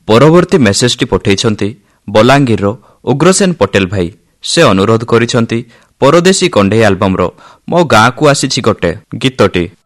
ପରବର୍ତ୍ତୀ ମେସେଜଟି ପଠାଇଛନ୍ତି ବଲାଙ୍ଗୀରର ଉଗ୍ରସେନ ପଟେଲ ଭାଇ। ସେ ଅନୁରୋଧ କରିଛନ୍ତି ପରଦେଶୀ କଣ୍ଢେଇ ଆଲବମ୍ର ମୋ ଗାଁକୁ ଆସିଛି ଗୋଟେ ଗୀତଟି